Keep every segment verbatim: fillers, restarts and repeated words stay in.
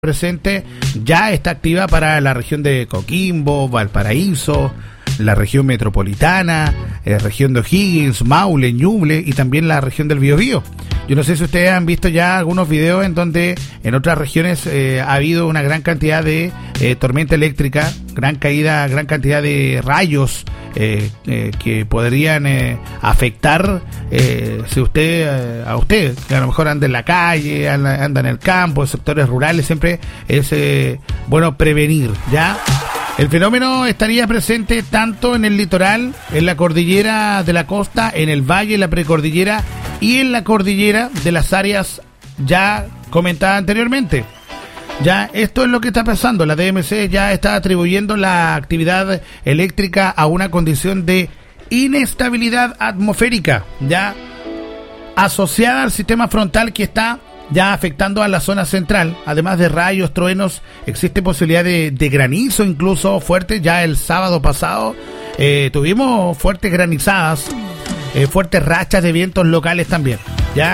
presente ya está activa para la región de Coquimbo, Valparaíso, la región metropolitana, la región de O'Higgins, Maule, Ñuble y también la región del Biobío. Yo no sé si ustedes han visto ya algunos videos en donde en otras regiones eh, ha habido una gran cantidad de eh, tormenta eléctrica, gran caída, gran cantidad de rayos eh, eh, que podrían eh, afectar eh, si usted eh, a usted, que a lo mejor anda en la calle, anda, anda en el campo, en sectores rurales, siempre es eh, bueno prevenir, ¿ya? El fenómeno estaría presente tanto en el litoral, en la cordillera de la costa, en el valle, en la precordillera y en la cordillera de las áreas ya comentadas anteriormente. Ya esto es lo que está pasando. La D M C ya está atribuyendo la actividad eléctrica a una condición de inestabilidad atmosférica, ya asociada al sistema frontal que está ya afectando a la zona central. Además de rayos, truenos, existe posibilidad de, de granizo incluso fuerte. Ya el sábado pasado eh, tuvimos fuertes granizadas, eh, fuertes rachas de vientos locales también. Ya,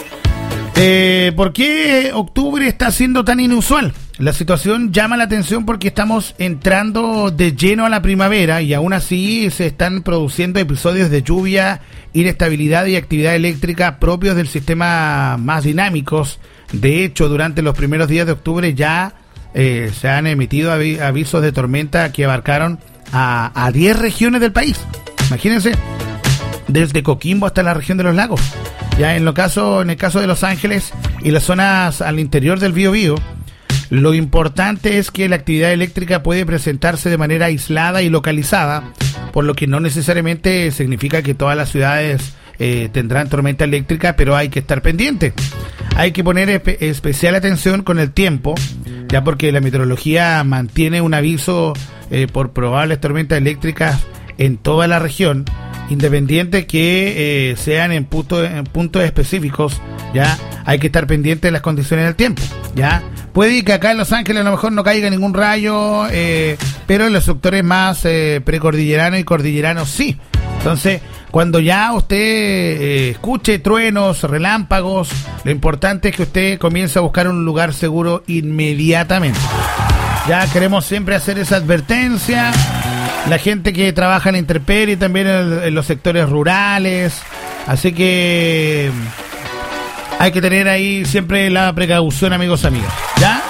eh, ¿por qué octubre está siendo tan inusual? La situación llama la atención porque estamos entrando de lleno a la primavera y aún así se están produciendo episodios de lluvia, inestabilidad y actividad eléctrica propios del sistema más dinámicos. De hecho, durante los primeros días de octubre ya eh, se han emitido avi- avisos de tormenta que abarcaron a, a diez regiones del país. Imagínense, desde Coquimbo hasta la región de los lagos. Ya en, lo caso, en el caso de Los Ángeles y las zonas al interior del Biobío, lo importante es que la actividad eléctrica puede presentarse de manera aislada y localizada, por lo que no necesariamente significa que todas las ciudades eh, tendrán tormenta eléctrica, pero hay que estar pendiente. Hay que poner espe- especial atención con el tiempo, ya porque la meteorología mantiene un aviso eh, por probables tormentas eléctricas en toda la región, independiente que eh, sean en, punto, en puntos específicos. Ya hay que estar pendiente de las condiciones del tiempo. Ya puede que acá en Los Ángeles a lo mejor no caiga ningún rayo, eh, pero en los sectores más eh, precordilleranos y cordilleranos sí. Entonces, cuando ya usted eh, escuche truenos, relámpagos, lo importante es que usted comience a buscar un lugar seguro inmediatamente. Ya queremos siempre hacer esa advertencia. La gente que trabaja en intemperie también en, en los sectores rurales. Así que hay que tener ahí siempre la precaución, amigos, amigas. ¿Ya?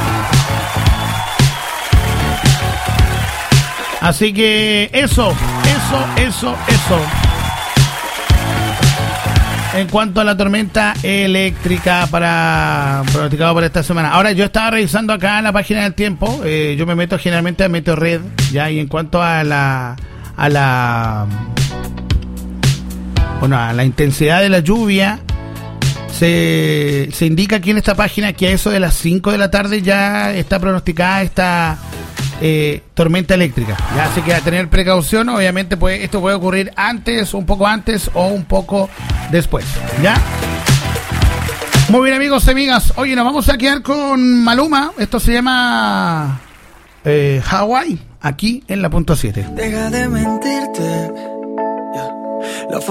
Así que eso, eso, eso, eso. En cuanto a la tormenta eléctrica para pronosticado para esta semana. Ahora, yo estaba revisando acá en la página del tiempo. Eh, yo me meto generalmente a Meteorred, ya, y en cuanto a la a la bueno, a la intensidad de la lluvia, se, se indica aquí en esta página que a eso de las cinco de la tarde ya está pronosticada esta eh, tormenta eléctrica. Ya, así que a tener precaución. Obviamente, pues esto puede ocurrir antes, un poco antes o un poco después. ¿Ya? Muy bien, amigos y amigas. Oye, nos vamos a quedar con Maluma. Esto se llama eh, Hawaii, aquí en la punto siete. Deja de mentirte. Yeah. La